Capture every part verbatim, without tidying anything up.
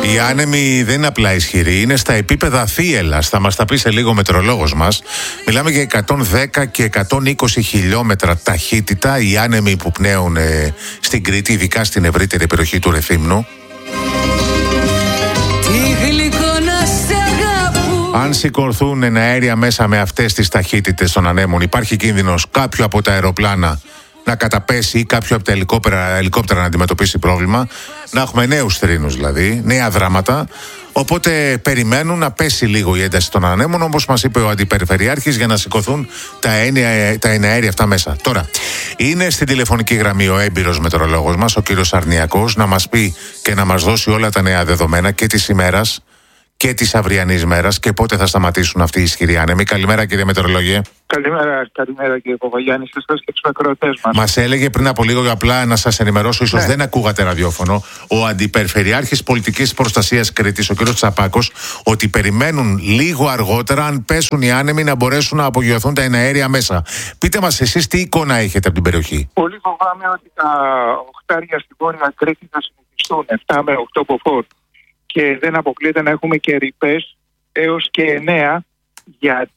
Η άνεμη δεν είναι απλά ισχυρή, είναι στα επίπεδα θύελλας. Θα μας τα πει σε λίγο ο μετεωρολόγος μας. Μιλάμε για εκατόν δέκα και εκατόν είκοσι χιλιόμετρα ταχύτητα οι άνεμοι που πνέουν ε, στην Κρήτη, ειδικά στην ευρύτερη περιοχή του Ρεθύμνου. Αν σηκωθούν εναέρια μέσα με αυτές τις ταχύτητες των ανέμων, υπάρχει κίνδυνος κάποιο από τα αεροπλάνα να καταπέσει ή κάποιο από τα ελικόπτερα, ελικόπτερα να αντιμετωπίσει πρόβλημα. Να έχουμε νέους θρήνους δηλαδή, νέα δράματα. Οπότε περιμένουν να πέσει λίγο η ένταση των ανέμων, όπως μας είπε ο Αντιπεριφερειάρχης, για να σηκωθούν τα, έννοια, τα εναέρια αυτά μέσα. Τώρα, είναι στην τηλεφωνική γραμμή ο έμπειρος μετεωρολόγος μας, ο κύριος Αρνιακός, να μας πει και να μας δώσει όλα τα νέα δεδομένα και της ημέρας και της αυριανής μέρας και πότε θα σταματήσουν αυτοί οι ισχυροί άνεμοι. Καλημέρα, κύριε μετεωρολόγε. Καλημέρα, καλημέρα κύριε Παπαγιάννη, σε εσάς και τους ακροατές μας. Μας έλεγε πριν από λίγο, απλά να σας ενημερώσω, ίσως ναι. δεν ακούγατε ραδιόφωνο, ο Αντιπεριφερειάρχης Πολιτικής Προστασίας Κρήτης, ο κ. Τσαπάκος, ότι περιμένουν λίγο αργότερα, αν πέσουν οι άνεμοι, να μπορέσουν να απογειωθούν τα εναέρια μέσα. Πείτε μας εσείς τι εικόνα έχετε από την περιοχή. Πολύ φοβάμαι ότι τα οχτάρια στην Βόρεια Κρήτη θα συνεχιστούν επτά με οκτώ μποφόρ και δεν αποκλείεται να έχουμε και ρηπές έως και εννέα, γιατί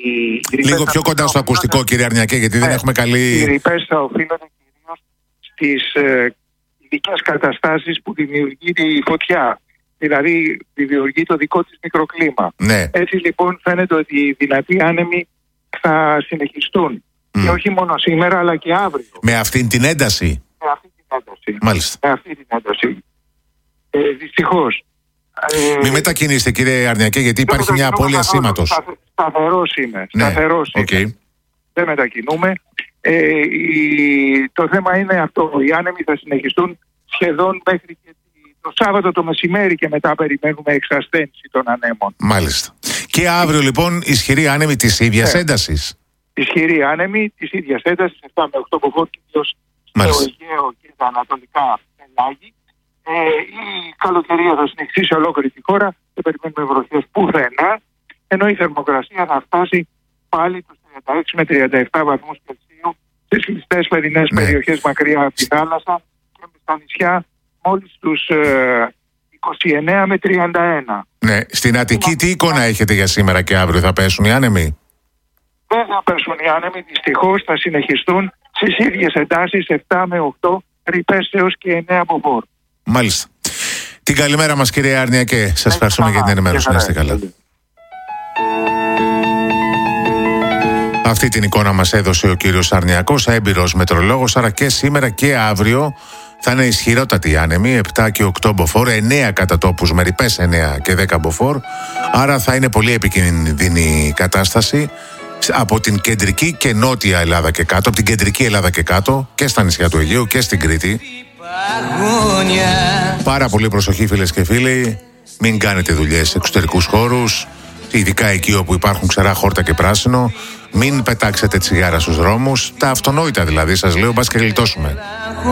λίγο πιο κοντά στο ακουστικό, κύριε Αρνιακέ, γιατί ναι, δεν έχουμε καλή... Οι ρηπές θα οφείλονται κυρίως στις ε, ειδικές καταστάσεις που δημιουργεί η φωτιά. Δηλαδή δημιουργεί το δικό της μικροκλίμα. Ναι. Έτσι λοιπόν φαίνεται ότι οι δυνατοί άνεμοι θα συνεχιστούν. Mm. Και όχι μόνο σήμερα αλλά και αύριο. Με αυτήν την ένταση. Με αυτή την ένταση. Μάλιστα. Με αυτή την ένταση. Ε, δυστυχώς. Ε, Μην μετακινήσετε, κύριε Αρνιακέ, γιατί υπάρχει μια απώλεια σήματος. Σταθερός είμαι. Ναι. Σταθερός okay. είμαι. Δεν μετακινούμε. Ε, η, το θέμα είναι αυτό. Οι άνεμοι θα συνεχιστούν σχεδόν μέχρι και το Σάββατο το μεσημέρι και μετά περιμένουμε εξασθένηση των ανέμων. Μάλιστα. Και αύριο λοιπόν ισχυρή άνεμη της ίδιας yeah. έντασης. Ισχυρή άνεμη της ίδιας έντασης, επτά με οκτώ μποφόρ, κυρίως στο Αιγαίο και τα ανατολικά πελάγη. Ε, η καλοκαιρία θα συνεχίσει σε ολόκληρη τη χώρα, δεν περιμένουμε βροχές πουθενά, ενώ η θερμοκρασία θα φτάσει πάλι τους τριάντα έξι με τριάντα επτά βαθμούς Κελσίου στις κλειστές παιδινές ναι. περιοχές μακριά από τη θάλασσα, και στα νησιά μόλις τους ε, είκοσι εννέα με τριάντα ένα. Ναι, στην Αττική τι εικόνα έχετε για σήμερα και αύριο, θα πέσουν οι άνεμοι? Δεν θα πέσουν οι άνεμοι, δυστυχώς θα συνεχιστούν στις ίδιες εντάσεις επτά με οκτώ, ρηπές έως και εννέα μποφόρ. Μάλιστα. Την καλημέρα μας, κύριε Αρνιακέ. Σας ευχαριστούμε για την ενημέρωση. Να είστε καλά. Αυτή την εικόνα μας έδωσε ο κύριος Αρνιακός, έμπειρος μετεωρολόγος. Άρα και σήμερα και αύριο θα είναι ισχυρότατη η άνεμη, επτά και οκτώ μποφόρ, εννέα κατά τόπους με ρηπές εννέα και δέκα μποφόρ. Άρα θα είναι πολύ επικίνδυνη η κατάσταση από την κεντρική και νότια Ελλάδα και κάτω, από την κεντρική Ελλάδα και κάτω, και στα νησιά του Αιγαίου και στην Κρήτη. Πάρα πολύ προσοχή, φίλες και φίλοι. Μην κάνετε δουλειές σε εξωτερικούς χώρους, ειδικά εκεί όπου υπάρχουν ξερά χόρτα και πράσινο. Μην πετάξετε τσιγάρα στους δρόμους. Τα αυτονόητα δηλαδή, σας λέω, μπας και γλιτώσουμε.